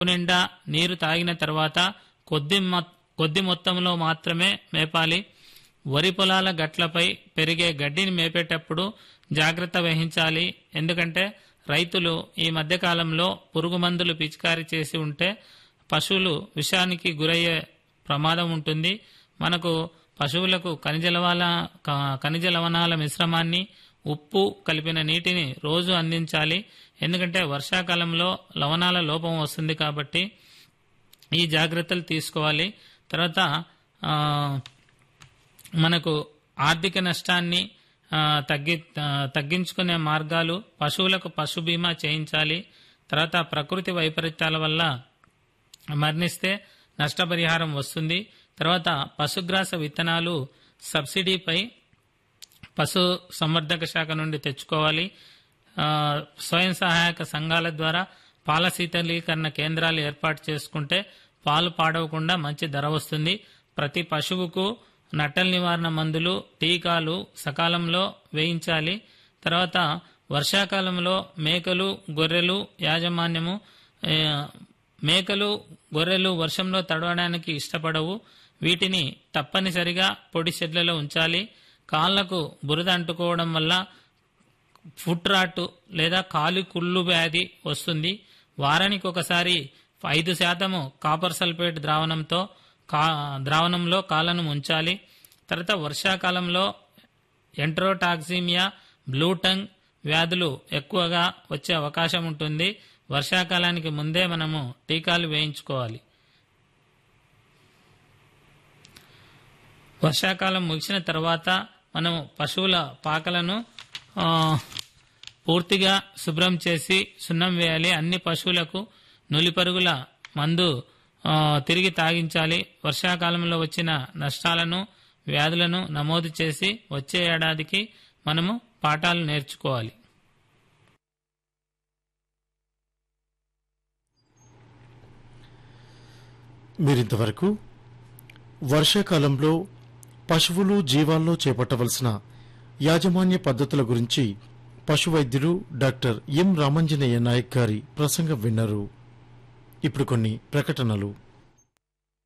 నిండా నీరు తాగిన తర్వాత కొద్ది మొత్తంలో మాత్రమే మేపాలి. వరి పొలాల గట్లపై పెరిగే గడ్డిని మేపేటప్పుడు జాగ్రత్త వహించాలి. ఎందుకంటే రైతులు ఈ మధ్యకాలంలో పురుగు మందులు పిచికారీ చేసి ఉంటే పశువులు విషానికి గురయ్యే ప్రమాదం ఉంటుంది. మనకు పశువులకు ఖనిజ లవణాల మిశ్రమాన్ని, ఉప్పు కలిపిన నీటిని రోజు అందించాలి. ఎందుకంటే వర్షాకాలంలో లవణాల లోపం వస్తుంది కాబట్టి ఈ జాగ్రత్తలు తీసుకోవాలి. తర్వాత మనకు ఆర్థిక నష్టాన్ని తగ్గించుకునే మార్గాలు, పశువులకు పశు బీమా చేయించాలి. తర్వాత ప్రకృతి వైపరీత్యాల వల్ల మరణిస్తే నష్టపరిహారం వస్తుంది. తర్వాత పశుగ్రాస విత్తనాలు సబ్సిడీపై పశు సంవర్ధక శాఖ నుండి తెచ్చుకోవాలి. స్వయం సహాయక సంఘాల ద్వారా పాల శీతలీకరణ కేంద్రాలు ఏర్పాటు చేసుకుంటే పాలు పాడవకుండా మంచి ధర వస్తుంది. ప్రతి పశువుకు నట్టల నివారణ మందులు, టీకాలు సకాలంలో వేయించాలి. తర్వాత వర్షాకాలంలో మేకలు, గొర్రెలు యాజమాన్యము. మేకలు, గొర్రెలు వర్షంలో తడవడానికి ఇష్టపడవు. వీటిని తప్పనిసరిగా పొడి షెడ్లలో ఉంచాలి. కాళ్లకు బురద అంటుకోవడం వల్ల ఫుట్ రాట్ లేదా కాలి కుళ్ళు వ్యాధి వస్తుంది. వారానికి ఒకసారి 5% కాపర్ సల్ఫేట్ ద్రావణంలో కాళ్లను ఉంచాలి. తర్వాత వర్షాకాలంలో ఎంట్రోటాక్సిమియా, బ్లూటంగ్ వ్యాధులు ఎక్కువగా వచ్చే అవకాశం ఉంటుంది. వర్షాకాలానికి ముందే మనము టీకాలు వేయించుకోవాలి. వర్షాకాలం ముగిసిన తర్వాత మనము పశువుల పాకలను పూర్తిగా శుభ్రం చేసి సున్నం వేయాలి. అన్ని పశువులకు నులిపరుగుల మందు తిరిగి తాగించాలి. వర్షాకాలంలో వచ్చిన నష్టాలను, వ్యాధులను నమోదు చేసి వచ్చే ఏడాదికి మనము పాఠాలు నేర్చుకోవాలి. మీరింతవరకు వర్షాకాలంలో పశువులు, జీవాల్లో చేపట్టవలసిన యాజమాన్య పద్ధతుల గురించి పశువైద్యులు డాక్టర్ ఎం రామంజనేయ నాయక్ గారి ప్రసంగం విన్నారు. ఇప్పుడు కొన్ని ప్రకటనలు.